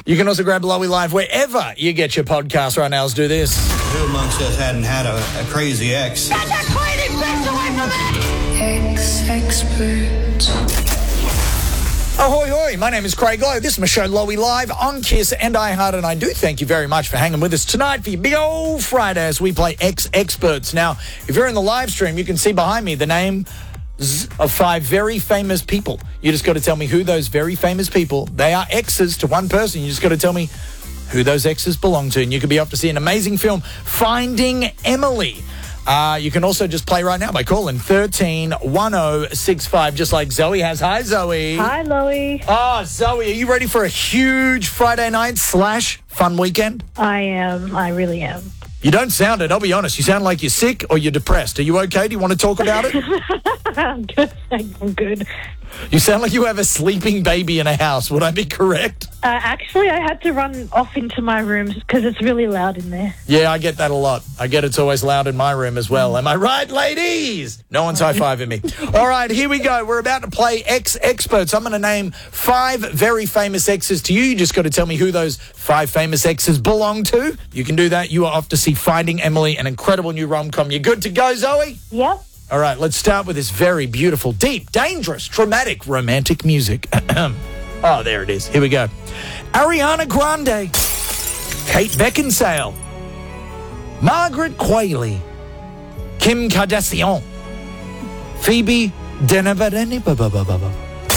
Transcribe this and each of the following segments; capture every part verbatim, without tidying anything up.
You can also grab Lowy Live wherever you get your podcast right now. Let's do this. Who amongst us hadn't had a, a crazy ex? Get that cleaning bitch away from me! Ex-expert. Ahoy, hoy. My name is Craig Lowe. This is my show, Lowy Live, on Kiss and iHeart, and I do thank you very much for hanging with us tonight for your big old Friday as we play Ex-Experts. Now, if you're in the live stream, you can see behind me the name of five very famous people. You just got to tell me who those very famous people, they are exes to one person. You just got to tell me who those exes belong to, and you could be off to see an amazing film, Finding Emily. Uh, you can also just play right now by calling thirteen one oh six five, just like Zoe has. Hi, Zoe. Hi, Loey. Oh, Zoe, are you ready for a huge Friday night slash fun weekend? I am. I really am. You don't sound it, I'll be honest. You sound like you're sick or you're depressed. Are you okay? Do you want to talk about it? I'm good. I'm good. You sound like you have a sleeping baby in a house. Would I be correct? Uh, actually, I had to run off into my room because it's really loud in there. Yeah, I get that a lot. I get it's always loud in my room as well. Am I right, ladies? No one's high-fiving me. All right, here we go. We're about to play Ex-Experts. I'm going to name five very famous exes to you. You just got to tell me who those five famous exes belong to. You can do that. You are off to see Finding Emily, an incredible new rom-com. You good to go, Zoe? Yep. All right, let's start with this very beautiful, deep, dangerous, dramatic, romantic music. Oh, there it is. Here we go. Ariana Grande, Kate Beckinsale, Margaret Qualley, Kim Kardashian, Phoebe Denevadeni.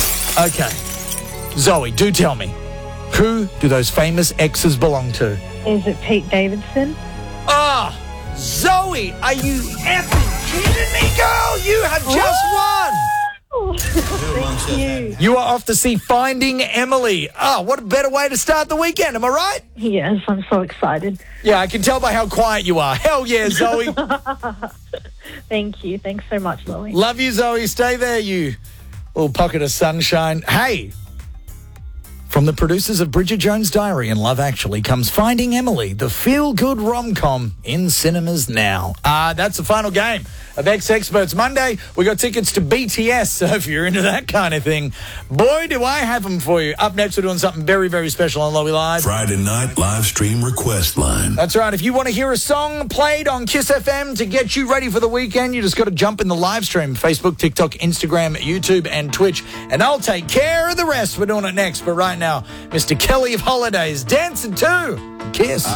Okay. Zoe, do tell me, who do those famous exes belong to? Is it Pete Davidson? Ah! Oh, Zoe, are you effing kidding me, girl? You have just won. Thank you. You are off to see Finding Emily. Oh, what a better way to start the weekend, am I right? Yes, I'm so excited. Yeah, I can tell by how quiet you are. Hell yeah, Zoe. Thank you. Thanks so much, Loey. Love you, Zoe. Stay there, you little pocket of sunshine. Hey, from the producers of Bridget Jones' Diary and Love Actually comes Finding Emily, the feel-good rom-com in cinemas now. Uh, that's the final game of Ex-Experts. Monday, we got tickets to B T S, so if you're into that kind of thing, boy, do I have them for you. Up next, we're doing something very, very special on Lowy Live. Friday night live stream request line. That's right. If you want to hear a song played on Kiss F M to get you ready for the weekend, you just got to jump in the live stream. Facebook, TikTok, Instagram, YouTube, and Twitch. And I'll take care of the rest. We're doing it next. But right now, Mister Kelly of Holidays, dancing to Kiss.